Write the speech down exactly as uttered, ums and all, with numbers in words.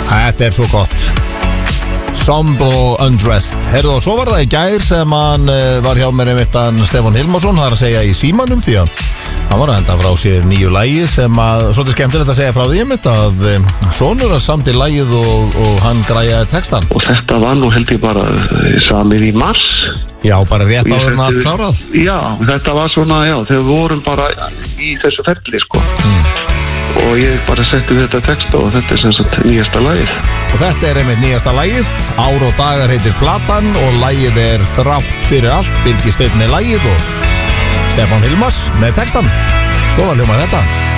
Þetta er svo gott. Sombo Undressed. Herðu, og svo var það í gær sem hann uh, var hjá mér einmitt hann Stefán Hilmarsson, það er að segja í símanum, því að hann var að henda frá sér nýju lagi sem að, svolítið skemmtilegt að segja frá því einmitt að um, sonur að samdi lagið og, og hann græjaði textan. Og þetta var nú held ég bara samið í mars. Já, bara rétt áður en allt klárað. Já, þetta var svona, já, þegar við vorum bara í þessu ferli, sko. Mm. Og ég bara setti þetta text og þetta er sem sagt nýjasta lagið. Og þetta er einmitt nýjasta lagið. Ár og dagar heitir platan og lagið er Þrátt fyrir allt. Birgir Steinn er lagið og Stefán Hilmars með textan. Svo var hljómað þetta.